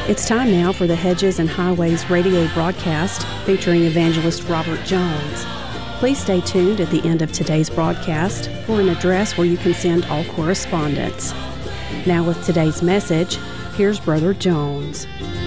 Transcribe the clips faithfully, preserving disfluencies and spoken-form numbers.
It's time now for the Hedges and Highways radio broadcast featuring evangelist Robert Jones. Please stay tuned at the end of today's broadcast for an address where you can send all correspondence. Now with today's message, here's Brother Jones.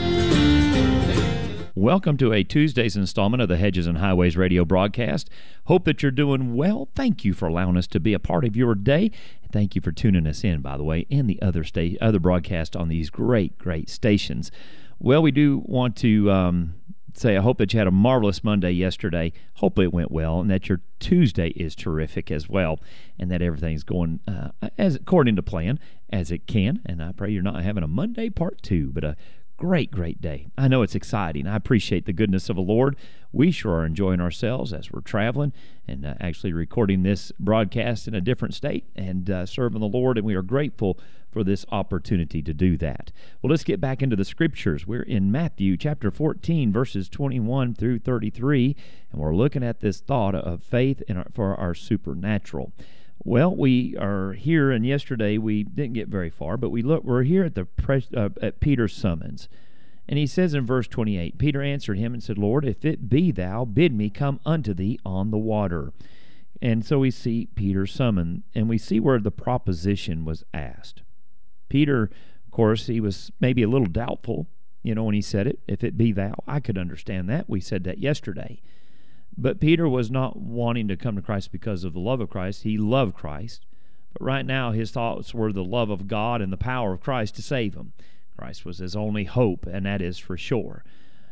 Welcome to a Tuesday's installment of the Hedges and Highways radio broadcast. Hope that you're doing well. Thank you for allowing us to be a part of your day. Thank you for tuning us in, by the way, and the other sta- other broadcasts on these great, great stations. Well, we do want to um, say I hope that you had a marvelous Monday yesterday. Hopefully it went well, and that your Tuesday is terrific as well, and that everything's going uh, as according to plan, as it can. And I pray you're not having a Monday part two, but a Great, great day. I know it's exciting. I appreciate the goodness of the Lord. We sure are enjoying ourselves as we're traveling and uh, actually recording this broadcast in a different state and uh, serving the Lord, and we are grateful for this opportunity to do that. Well, let's get back into the Scriptures. We're in Matthew chapter fourteen, verses twenty-one through thirty-three, and we're looking at this thought of faith in our, for our supernatural. Well, we are here, and yesterday we didn't get very far, but we look. We're here at the uh, at Peter's summons, and he says in verse twenty-eight, Peter answered him and said, Lord, if it be thou, bid me come unto thee on the water. And so we see Peter summon, and we see where the proposition was asked. Peter, of course, he was maybe a little doubtful, you know, when he said it, if it be thou. I could understand that. We said that yesterday. But Peter was not wanting to come to Christ because of the love of Christ. He loved Christ. But right now his thoughts were the love of God and the power of Christ to save him. Christ was his only hope, and that is for sure.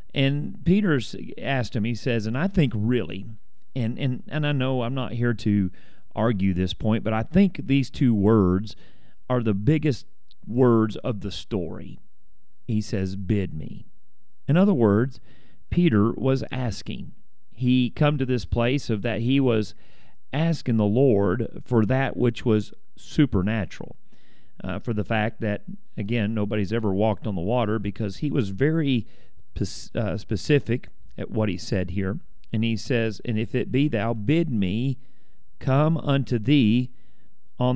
And Peter asked him, he says, and I think really, and, and, and I know I'm not here to argue this point, but I think these two words are the biggest words of the story. He says, bid me. In other words, Peter was asking. He come to this place of that he was asking the Lord for that which was supernatural, uh, for the fact that, again, nobody's ever walked on the water, because he was very uh, specific at what he said here. And he says, and if it be thou, bid me come unto thee